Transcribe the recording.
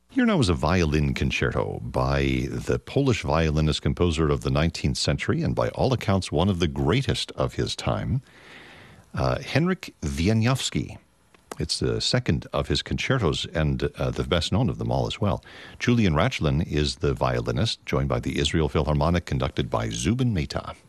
Here now is a violin concerto by the Polish violinist composer of the 19th century, and by all accounts one of the greatest of his time, Henryk Wieniawski. It's the second of his concertos and the best known of them all as well. Julian Rachlin is the violinist, joined by the Israel Philharmonic, conducted by Zubin Mehta.